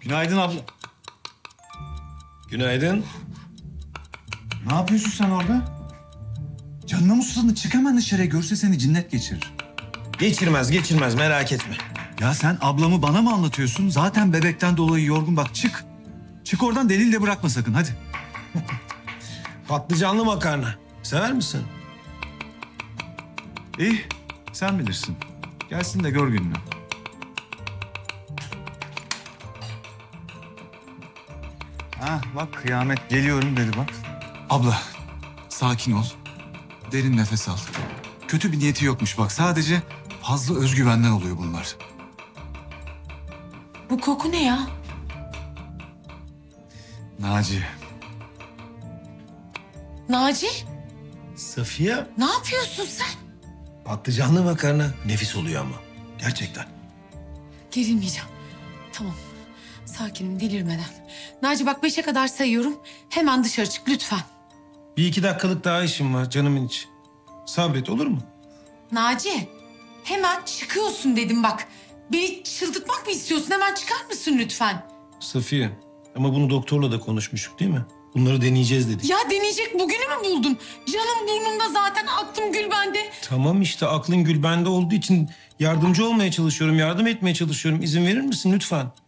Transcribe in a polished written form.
Günaydın abla. Günaydın. Ne yapıyorsun sen orada? Canına mı susadın? Çık hemen dışarıya. Görse seni cinnet geçirir. Geçirmez merak etme. Ya sen ablamı bana mı anlatıyorsun? Zaten bebekten dolayı yorgun. Bak çık. Çık oradan, delil de bırakma sakın. Hadi. Patlıcanlı makarna. Sever misin? İyi. Sen bilirsin. Gelsin de gör gününü. Ha bak, kıyamet geliyorum dedi bak. Abla sakin ol. Derin nefes al. Kötü bir niyeti yokmuş bak. Sadece fazla özgüvenden oluyor bunlar. Bu koku ne ya? Naci. Naci, Safiye. ne yapıyorsun sen? Patlıcanlı makarna nefis oluyor ama. Gerçekten. Gerilmeyeceğim. Tamam, sakinim, delirmeden. Naci bak 5'e kadar sayıyorum. Hemen dışarı çık lütfen. Bir iki dakikalık daha işim var canımın içi. Sabret olur mu? Naci, hemen çıkıyorsun dedim bak. Beni çıldırtmak mı istiyorsun? Hemen çıkar mısın lütfen? Safiye. Ama bunu doktorla da konuşmuştuk değil mi? Bunları deneyeceğiz dedik. Ya deneyecek bugünü mü buldun? Canım burnumda zaten, aklım gül bende. Tamam işte aklın gül bende olduğu için yardımcı olmaya çalışıyorum. Yardım etmeye çalışıyorum. İzin verir misin lütfen?